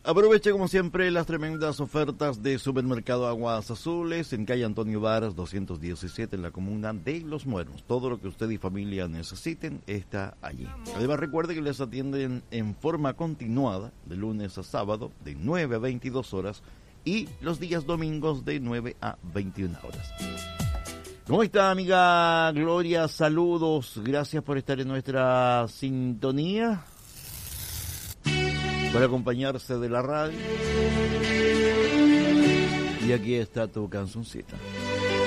Aproveche como siempre las tremendas ofertas de Supermercado Aguas Azules en calle Antonio Varas 217 en la comuna de Los Muertos. Todo lo que usted y familia necesiten está allí. Además recuerde que les atienden en forma continuada de lunes a sábado de 9 a 22 horas y los días domingos de 9 a 21 horas. ¿Cómo está, amiga Gloria? Saludos, gracias por estar en nuestra sintonía, por acompañarse de la radio. Y aquí está tu canzoncita.